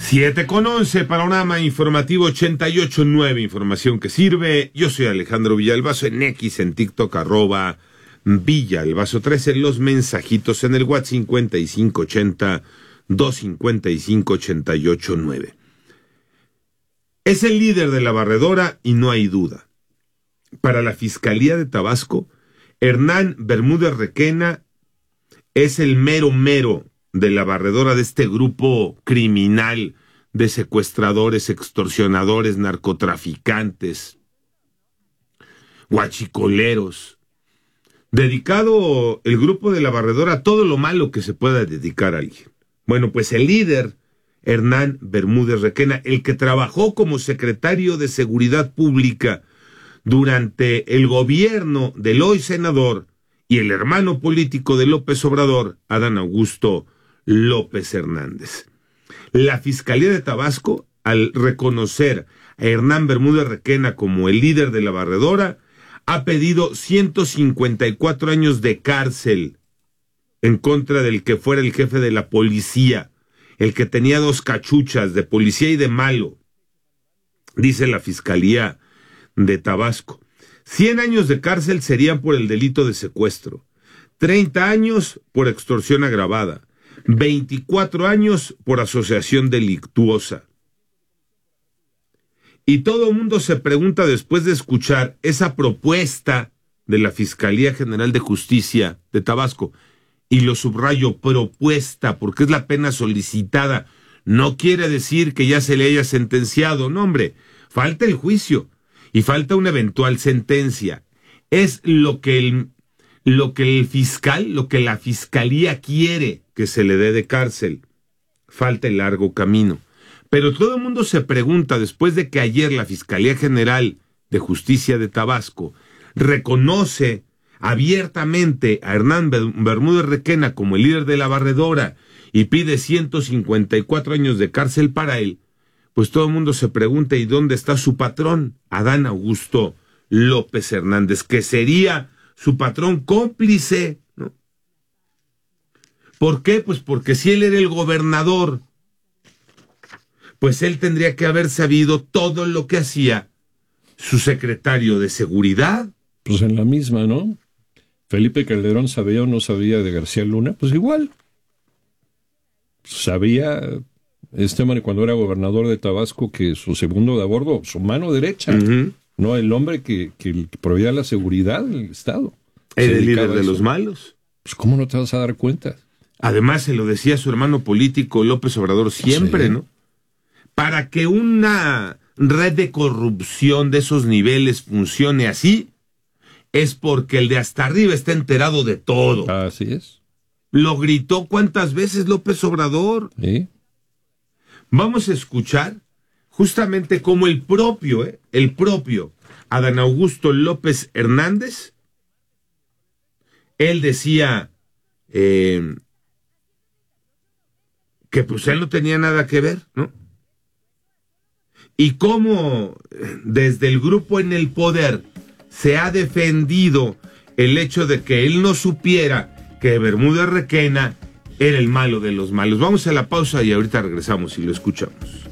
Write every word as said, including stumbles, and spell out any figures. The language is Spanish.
siete con once, panorama informativo ochenta y ocho punto nueve, información que sirve. Yo soy Alejandro Villalbazo, en X, en TikTok, arroba Villalbazo trece, los mensajitos en el WhatsApp cincuenta y cinco ochenta, doscientos cincuenta y cinco, ochenta y ocho nueve. Es el líder de la barredora y no hay duda. Para la Fiscalía de Tabasco, Hernán Bermúdez Requena es el mero mero de la barredora de este grupo criminal de secuestradores, extorsionadores, narcotraficantes, guachicoleros. Dedicado el grupo de la barredora a todo lo malo que se pueda dedicar a alguien. Bueno, pues el líder, Hernán Bermúdez Requena, el que trabajó como secretario de Seguridad Pública durante el gobierno del hoy senador y el hermano político de López Obrador, Adán Augusto López Hernández. La Fiscalía de Tabasco, al reconocer a Hernán Bermúdez Requena como el líder de la barredora, ha pedido ciento cincuenta y cuatro años de cárcel en contra del que fuera el jefe de la policía, el que tenía dos cachuchas de policía y de malo, dice la Fiscalía de Tabasco. cien años de cárcel serían por el delito de secuestro, treinta años por extorsión agravada, veinticuatro años por asociación delictuosa. Y todo el mundo se pregunta, después de escuchar esa propuesta de la Fiscalía General de Justicia de Tabasco, y lo subrayo, propuesta, porque es la pena solicitada, no quiere decir que ya se le haya sentenciado, no hombre, falta el juicio y falta una eventual sentencia. Es lo que el, lo que el fiscal, lo que la Fiscalía quiere que se le dé de cárcel. Falta el largo camino. Pero todo el mundo se pregunta, después de que ayer la Fiscalía General de Justicia de Tabasco reconoce abiertamente a Hernán Bermúdez Requena como el líder de la barredora y pide ciento cincuenta y cuatro años de cárcel para él, pues todo el mundo se pregunta, ¿y dónde está su patrón? Adán Augusto López Hernández, que sería su patrón cómplice, ¿no? ¿Por qué? Pues porque si él era el gobernador, pues él tendría que haber sabido todo lo que hacía su secretario de Seguridad. Pues en la misma, ¿no? Felipe Calderón sabía o no sabía de García Luna, pues igual. Sabía este hombre cuando era gobernador de Tabasco que su segundo de a bordo, su mano derecha, uh-huh. no el hombre que, que proveía la seguridad del Estado. Era el líder de los malos. Pues ¿cómo no te vas a dar cuenta? Además se lo decía su hermano político López Obrador siempre, sí. ¿no? Para que una red de corrupción de esos niveles funcione así, es porque el de hasta arriba está enterado de todo. Así es. Lo gritó cuántas veces López Obrador. ¿Sí? Vamos a escuchar justamente cómo el propio, ¿eh? el propio Adán Augusto López Hernández, él decía eh, que pues él no tenía nada que ver, ¿no? Y cómo desde el grupo en el poder se ha defendido el hecho de que él no supiera que Bermúdez Requena era el malo de los malos. Vamos a la pausa y ahorita regresamos y lo escuchamos.